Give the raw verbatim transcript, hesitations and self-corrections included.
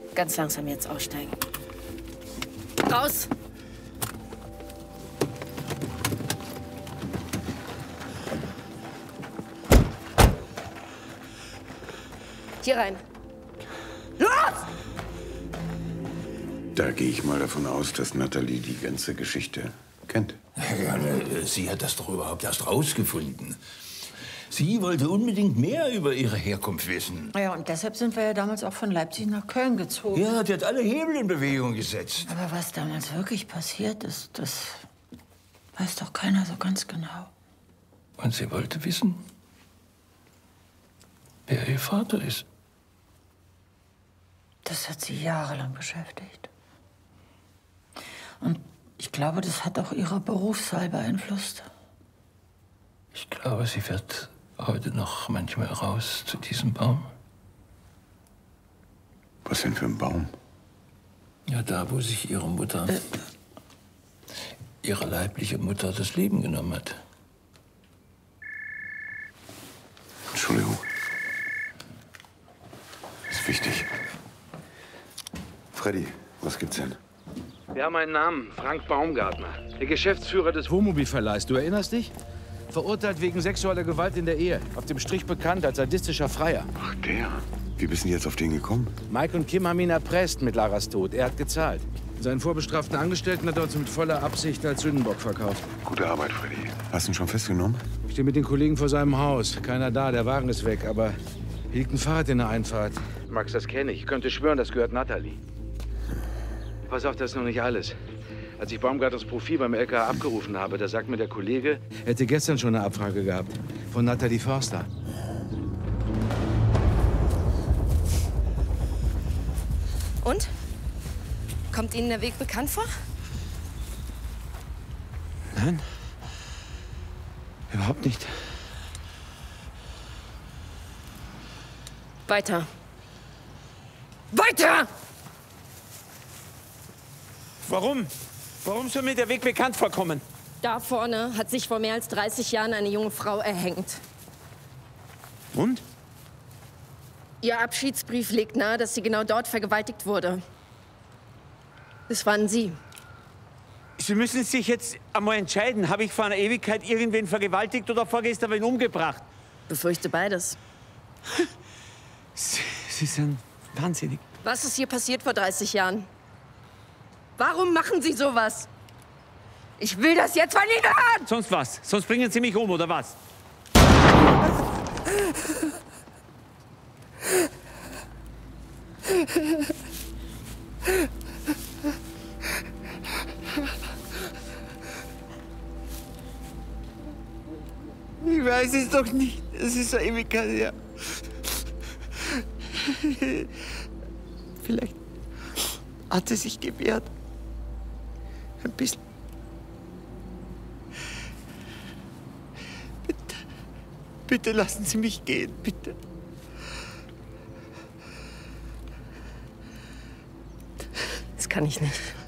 Ganz langsam jetzt aussteigen. Raus! Hier rein. Los! Da gehe ich mal davon aus, dass Natalie die ganze Geschichte kennt. Ja, sie hat das doch überhaupt erst rausgefunden. Sie wollte unbedingt mehr über ihre Herkunft wissen. Ja, und deshalb sind wir ja damals auch von Leipzig nach Köln gezogen. Ja, die hat alle Hebel in Bewegung gesetzt. Aber was damals wirklich passiert ist, das weiß doch keiner so ganz genau. Und sie wollte wissen, wer ihr Vater ist. Das hat sie jahrelang beschäftigt. Und ich glaube, das hat auch ihre Berufswahl beeinflusst. Ich glaube, sie wird heute noch manchmal raus zu diesem Baum. Was denn für ein Baum? Ja, da, wo sich ihre Mutter, äh. ihre leibliche Mutter, das Leben genommen hat. Entschuldigung. Ist wichtig. Freddy, was gibt's denn? Wir haben einen Namen, Frank Baumgartner. Der Geschäftsführer des Wohnmobilverleihs. Du erinnerst dich? Verurteilt wegen sexueller Gewalt in der Ehe. Auf dem Strich bekannt als sadistischer Freier. Ach, der. Wie bist du jetzt auf den gekommen? Mike und Kim haben ihn erpresst mit Laras Tod. Er hat gezahlt. Seinen vorbestraften Angestellten hat er uns mit voller Absicht als Sündenbock verkauft. Gute Arbeit, Freddy. Hast du ihn schon festgenommen? Ich stehe mit den Kollegen vor seinem Haus. Keiner da, der Wagen ist weg. Aber hier liegt ein Fahrrad in der Einfahrt. Max, das kenne ich. Ich könnte schwören, das gehört Natalie. Pass auf, das ist noch nicht alles. Als ich Baumgartners Profil beim L K A abgerufen habe, da sagt mir der Kollege, er hätte gestern schon eine Abfrage gehabt. Von Natalie Förster. Und? Kommt Ihnen der Weg bekannt vor? Nein. Überhaupt nicht. Weiter. Weiter! Warum? Warum soll mir der Weg bekannt vorkommen? Da vorne hat sich vor mehr als dreißig Jahren eine junge Frau erhängt. Und? Ihr Abschiedsbrief legt nahe, dass sie genau dort vergewaltigt wurde. Es waren Sie. Sie müssen sich jetzt einmal entscheiden. Habe ich vor einer Ewigkeit irgendwen vergewaltigt oder vorgestern wen umgebracht? Befürchte beides. Sie, Sie sind wahnsinnig. Was ist hier passiert vor dreißig Jahren? Warum machen Sie sowas? Ich will das jetzt von Ihnen hören! Sonst was? Sonst bringen Sie mich um, oder was? Ich weiß es doch nicht. Es ist eine Ewigkeit her. Vielleicht hat sie sich gewehrt. Ein bisschen. Bitte, bitte lassen Sie mich gehen, bitte. Das kann ich nicht.